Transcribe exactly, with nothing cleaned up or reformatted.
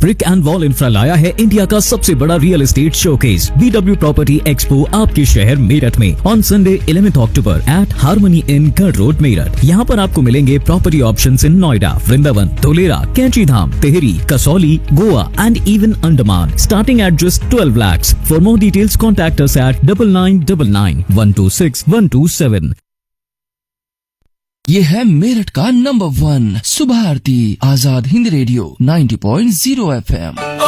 Brick and wall infra लाया है India का सबसे बड़ा real estate showcase BW property expo आपके शहर मेरठ में on Sunday eleventh October eight harmony in गढ़ रोड मेरठ। यहाँ पर आपको मिलेंगे प्रॉपर्टी ऑप्शंस इन नोएडा, वृंदावन, धोलेरा, कैंची धाम, Tehri, Kasauli, Goa and even Andaman starting at just twelve lakhs. For more details contact us at double nine double nine one two six one two seven. ये है मेरठ का number one सुबह आरती Azad Hind radio ninety point zero F M.